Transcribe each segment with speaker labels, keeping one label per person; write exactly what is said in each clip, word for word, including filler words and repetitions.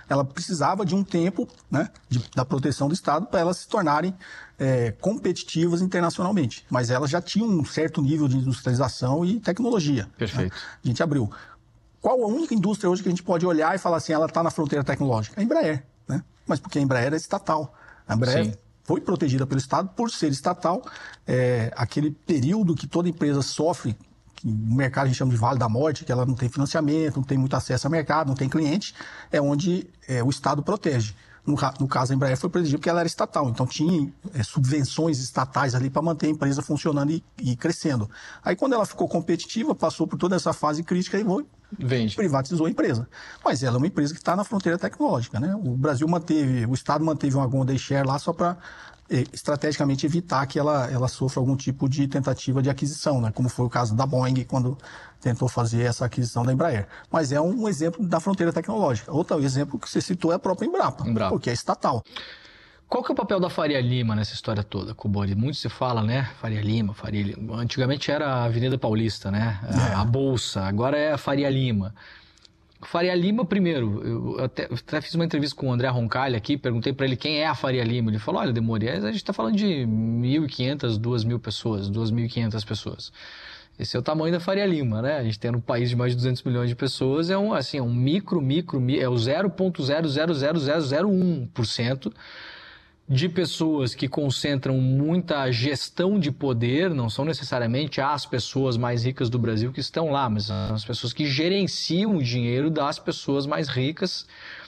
Speaker 1: ela precisava de um tempo, né, de, da proteção do Estado para elas se tornarem é, competitivas internacionalmente. Mas elas já tinham um certo nível de industrialização e tecnologia.
Speaker 2: Perfeito.
Speaker 1: Né? A gente abriu. Qual a única indústria hoje que a gente pode olhar e falar assim, ela está na fronteira tecnológica? A Embraer, né? Mas porque a Embraer é estatal. A Embraer Sim. foi protegida pelo Estado por ser estatal. É, aquele período que toda empresa sofre, que no mercado a gente chama de Vale da Morte, que ela não tem financiamento, não tem muito acesso ao mercado, não tem cliente, é onde é, o Estado protege. No, no caso, a Embraer foi protegida porque ela era estatal, então tinha é, subvenções estatais ali para manter a empresa funcionando e, e crescendo. Aí, quando ela ficou competitiva, passou por toda essa fase crítica e foi,
Speaker 2: Vende.
Speaker 1: privatizou a empresa. Mas ela é uma empresa que está na fronteira tecnológica, né? O Brasil manteve, o Estado manteve uma Golden Share lá só para estrategicamente evitar que ela, ela sofra algum tipo de tentativa de aquisição, né? Como foi o caso da Boeing quando tentou fazer essa aquisição da Embraer. Mas é um exemplo da fronteira tecnológica. Outro exemplo que você citou é a própria Embrapa,
Speaker 2: Embrapa.
Speaker 1: porque é estatal.
Speaker 2: Qual que é o papel da Faria Lima nessa história toda, Cobori? Muito se fala, né? Faria Lima, Faria Lima. Antigamente era a Avenida Paulista, né? A, é. a Bolsa, agora é a Faria Lima. Faria Lima, primeiro, eu até, eu até fiz uma entrevista com o André Roncalli aqui, perguntei para ele quem é a Faria Lima. Ele falou, olha, Demori, a gente está falando de mil e quinhentas, duas mil pessoas, duas mil e quinhentas pessoas. Esse é o tamanho da Faria Lima, né? A gente tem um país de mais de duzentos milhões de pessoas, é um, assim, é um micro, micro, é o zero vírgula zero zero zero zero zero um por cento de pessoas que concentram muita gestão de poder, não são necessariamente as pessoas mais ricas do Brasil que estão lá, mas são as pessoas que gerenciam o dinheiro das pessoas mais ricas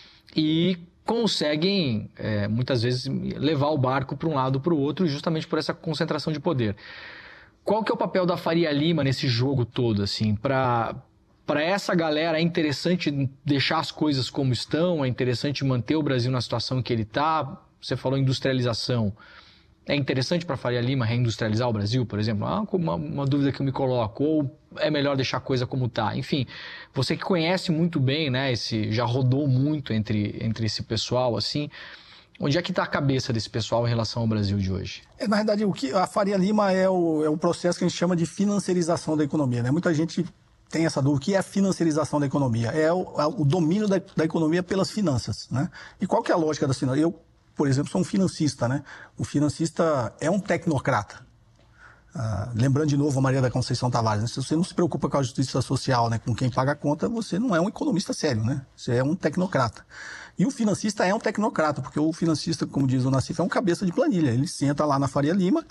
Speaker 2: e conseguem, é, muitas vezes, levar o barco para um lado ou para o outro justamente por essa concentração de poder. Qual que é o papel da Faria Lima nesse jogo todo, assim, para... Para essa galera é interessante deixar as coisas como estão, é interessante manter o Brasil na situação que ele está. Você falou industrialização. É interessante para a Faria Lima reindustrializar o Brasil, por exemplo? Ah, uma, uma dúvida que eu me coloco. Ou é melhor deixar a coisa como está? Enfim, você que conhece muito bem, né, esse, já rodou muito entre, entre esse pessoal, assim, onde é que está a cabeça desse pessoal em relação ao Brasil de hoje?
Speaker 1: É, na verdade, o que a Faria Lima é o, é o processo que a gente chama de financiarização da economia, né? Muita gente tem essa dúvida. O que é a financiarização da economia? É o, é o domínio da, da economia pelas finanças, né? E qual que é a lógica das finanças? Eu, por exemplo, sou um financista, né? O financista é um tecnocrata. Ah, lembrando de novo a Maria da Conceição Tavares, né? Se você não se preocupa com a justiça social, né, com quem paga a conta, você não é um economista sério, né? Você é um tecnocrata. E o financista é um tecnocrata, porque o financista, como diz o Nassif, é um cabeça de planilha. Ele senta lá na Faria Lima,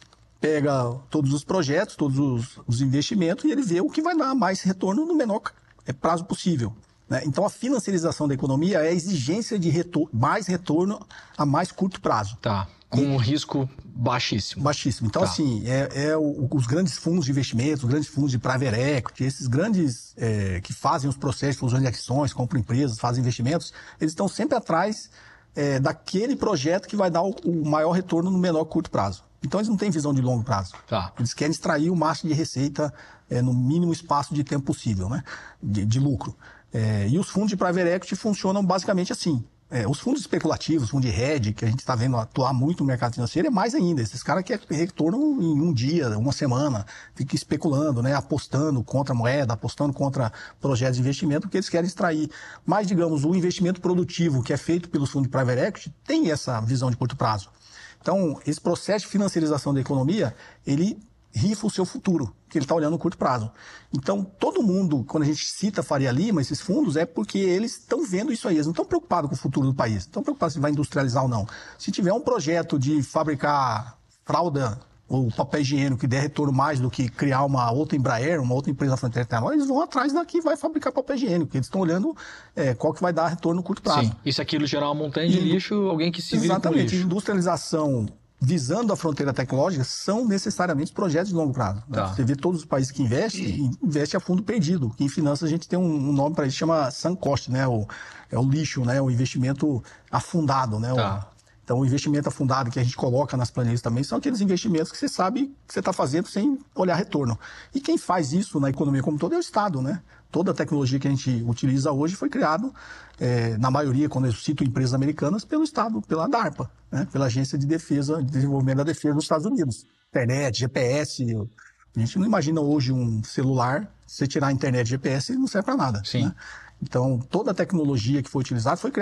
Speaker 1: pega todos os projetos, todos os, os investimentos e ele vê o que vai dar mais retorno no menor prazo possível, né? Então, a financiarização da economia é a exigência de retor- mais retorno a mais curto prazo.
Speaker 2: Tá, com um risco baixíssimo.
Speaker 1: Baixíssimo. Então,
Speaker 2: tá.
Speaker 1: assim, é, é o, os grandes fundos de investimentos, os grandes fundos de private equity, esses grandes é, que fazem os processos de fusão de ações, compram empresas, fazem investimentos, eles estão sempre atrás é, daquele projeto que vai dar o, o maior retorno no menor curto prazo. Então, eles não têm visão de longo prazo.
Speaker 2: Tá.
Speaker 1: Eles querem extrair o máximo de receita é, no mínimo espaço de tempo possível, né? de, de lucro. É, e os fundos de private equity funcionam basicamente assim. É, os fundos especulativos, fundos de hedge, que a gente está vendo atuar muito no mercado financeiro, é mais ainda. Esses caras querem retorno em um dia, uma semana, fica especulando, né? Apostando contra moeda, apostando contra projetos de investimento, porque eles querem extrair. Mas, digamos, o investimento produtivo que é feito pelos fundos de private equity tem essa visão de curto prazo. Então, esse processo de financiarização da economia, ele rifa o seu futuro, que ele está olhando no curto prazo. Então, todo mundo, quando a gente cita Faria Lima, esses fundos, é porque eles estão vendo isso aí. Eles não estão preocupados com o futuro do país, não estão preocupados se vai industrializar ou não. Se tiver um projeto de fabricar fralda ou papel higiênico que der retorno mais do que criar uma outra Embraer, uma outra empresa na fronteira tecnológica, eles vão atrás da que vai fabricar papel higiênico, porque eles estão olhando é, qual que vai dar retorno no curto prazo.
Speaker 2: Sim, e se aquilo gerar uma montanha de lixo, alguém que se vira com lixo.
Speaker 1: Exatamente, industrialização visando a fronteira tecnológica são necessariamente projetos de longo prazo. Né?
Speaker 2: Tá.
Speaker 1: Você vê todos os países que investem, investem a fundo perdido. Em finanças a gente tem um, um nome para isso, chama sunk cost, né? O, é o lixo, né? O investimento afundado, né?
Speaker 2: Tá.
Speaker 1: O, então, o investimento afundado que a gente coloca nas planilhas também são aqueles investimentos que você sabe que você está fazendo sem olhar retorno. E quem faz isso na economia como um todo é o Estado, né? Toda a tecnologia que a gente utiliza hoje foi criado, é, na maioria, quando eu cito empresas americanas, pelo Estado, pela DARPA, né? Pela Agência de Defesa, de Desenvolvimento da Defesa dos Estados Unidos. Internet, G P S, a gente não imagina hoje um celular, se você tirar a internet G P S, ele não serve para nada.
Speaker 2: Sim.
Speaker 1: Né? Então, toda a tecnologia que foi utilizada foi criada